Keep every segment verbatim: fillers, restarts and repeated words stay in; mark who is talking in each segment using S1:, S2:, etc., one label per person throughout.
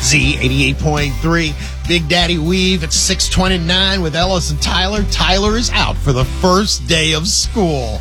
S1: Z eighty-eight point three. Big Daddy Weave at six twenty-nine with Ellis and Tyler. Tyler is out for the first day of school.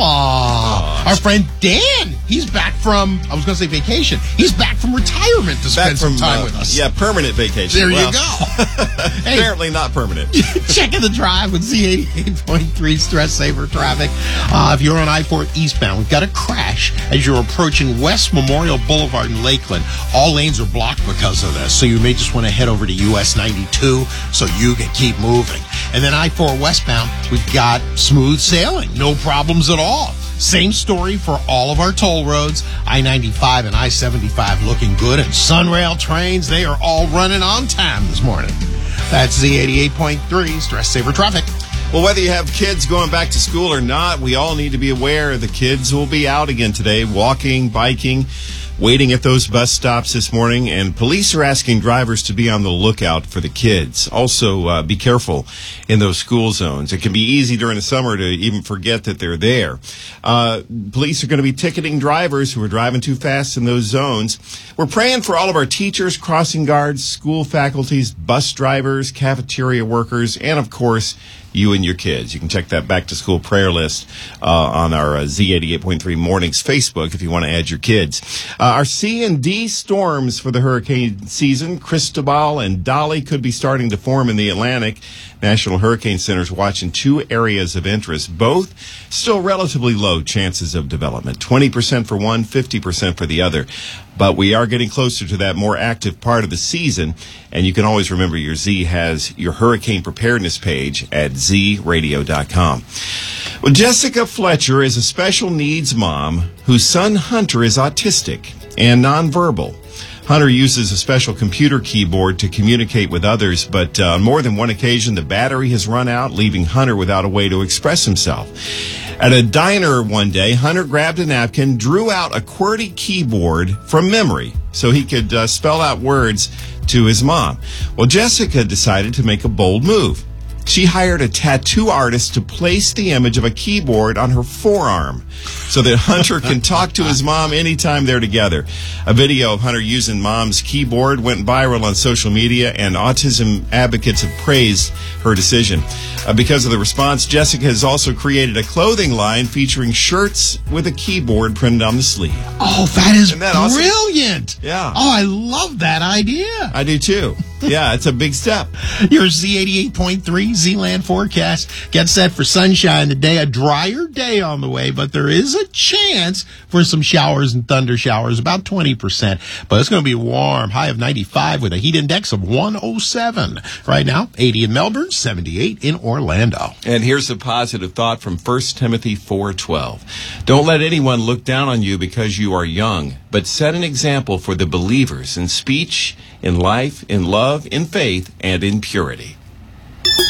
S1: Aww. Our friend Dan, he's back from, I was going to say vacation. He's back from retirement to spend
S2: back from,
S1: some time
S2: uh,
S1: with us.
S2: Yeah, permanent vacation.
S1: There
S2: well,
S1: you go. Hey,
S2: apparently not permanent.
S1: Checking the drive with Z eighty-eight point three Stress Saver Traffic. Uh, if you're on I four eastbound, we've got a crash as you're approaching West Memorial Boulevard in Lakeland. All lanes are blocked because of this, so you may just want to head over to U S ninety-two so you can keep moving. And then I four westbound, we've got smooth sailing. No problems at all. Same story for all of our toll roads. I ninety-five and I seventy-five looking good, and Sunrail trains, they are all running on time this morning. That's Z eighty-eight point three Stress Saver Traffic.
S2: Well, whether you have kids going back to school or not, we all need to be aware the kids will be out again today, walking, biking, waiting at those bus stops this morning, and police are asking drivers to be on the lookout for the kids. Also, uh, be careful in those school zones. It can be easy during the summer to even forget that they're there. Uh, police are going to be ticketing drivers who are driving too fast in those zones. We're praying for all of our teachers, crossing guards, school faculties, bus drivers, cafeteria workers, and, of course, you and your kids. You can check that back to school prayer list uh, on our uh, Z eighty-eight point three Mornings Facebook if you want to add your kids. Uh, our C and D storms for the hurricane season, Cristobal and Dolly, could be starting to form in the Atlantic. National Hurricane Center is watching two areas of interest, both still relatively low chances of development. twenty percent for one, fifty percent for the other. But we are getting closer to that more active part of the season, and you can always remember your Z has your hurricane preparedness page at z radio dot com. Well, Jessica Fletcher is a special needs mom whose son Hunter is autistic and nonverbal. Hunter uses a special computer keyboard to communicate with others, but uh, on more than one occasion, the battery has run out, leaving Hunter without a way to express himself. At a diner one day, Hunter grabbed a napkin, drew out a QWERTY keyboard from memory so he could uh, spell out words to his mom. Well, Jessica decided to make a bold move. She hired a tattoo artist to place the image of a keyboard on her forearm so that Hunter can talk to his mom anytime they're together. A video of Hunter using mom's keyboard went viral on social media, and autism advocates have praised her decision. Uh, because of the response, Jessica has also created a clothing line featuring shirts with a keyboard printed on the sleeve.
S1: Oh, that is
S2: that awesome?
S1: Brilliant.
S2: Yeah.
S1: Oh, I love that idea.
S2: I do too. Yeah, it's a big step.
S1: Your Z eighty-eight point three Z-Land forecast. Get set for sunshine today. A drier day on the way, but there is a chance for some showers and thunder showers, about twenty percent. But it's going to be warm. High of ninety-five with a heat index of one oh seven. Right now, eighty in Melbourne, seventy-eight in Orlando.
S2: And here's a positive thought from First Timothy four twelve. Don't let anyone look down on you because you are young, but set an example for the believers in speech, in life, in love, in faith, and in purity.